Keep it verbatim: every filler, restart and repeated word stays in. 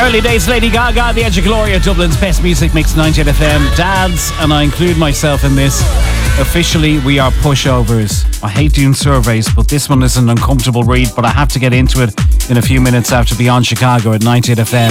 Early days, Lady Gaga, The Edge of Gloria, Dublin's best music mix, ninety-eight F M. Dads, and I include myself in this. Officially, we are pushovers. I hate doing surveys, but this one is an uncomfortable read, but I have to get into it in a few minutes after Beyond Chicago at ninety-eight F M.